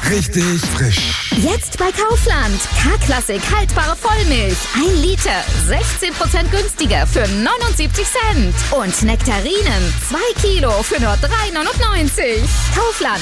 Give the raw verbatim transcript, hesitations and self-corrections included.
Richtig frisch. Jetzt bei Kaufland. K-Klassik haltbare Vollmilch. Ein Liter. sechzehn Prozent günstiger für neunundsiebzig Cent. Und Nektarinen. zwei Kilo für nur drei neunundneunzig. Kaufland.